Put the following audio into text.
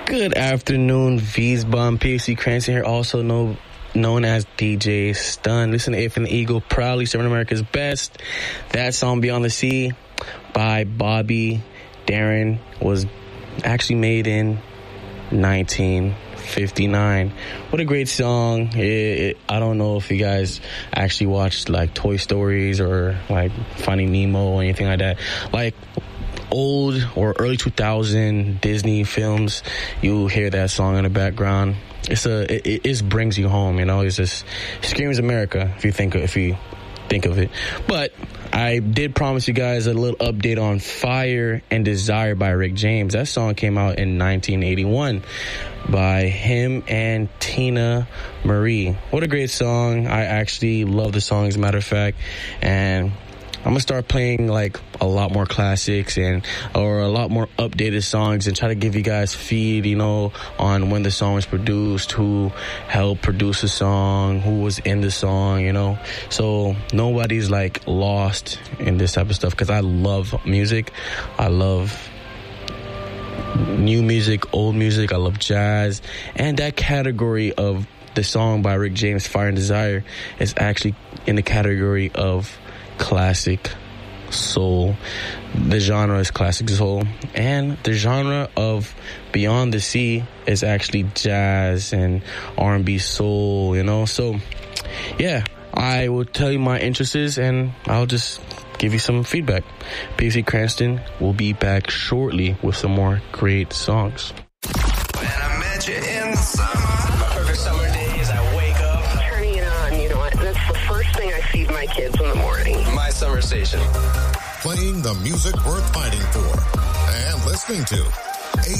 Good afternoon, Viesbaum. PhD Cranston here, also known as DJ Stun. Listen to If and the Eagle, proudly serving America's best. That song, Beyond the Sea, by Bobby Darin, was actually made in 1959. What a great song. I don't know if you guys actually watched like Toy Stories or like Finding Nemo or anything like that. Like old or early 2000 Disney films, you hear that song in the background. It just brings you home, you know. It's just screams America if you think of it. But I did promise you guys a little update on Fire and Desire by Rick James. That song came out in 1981 by him and Tina Marie. What a great song. I actually love the song, as a matter of fact. And I'm going to start playing like a lot more classics or a lot more updated songs and try to give you guys feed, you know, on when the song was produced, who helped produce the song, who was in the song, you know. So nobody's like lost in this type of stuff, because I love music. I love new music, old music. I love jazz. And that category of the song by Rick James, Fire and Desire, is actually in the category of classic soul. The genre is classic soul, and the genre of Beyond the Sea is actually jazz and R&B soul, you know. So yeah, I will tell you my interests and I'll just give you some feedback. PhD Cranston will be back shortly with some more great songs. When I met you in the summer, my perfect summer day is I wake up, turning it on, you know what? That's the first thing I feed my kids in the morning. My summer station. Playing the music worth fighting for and listening to.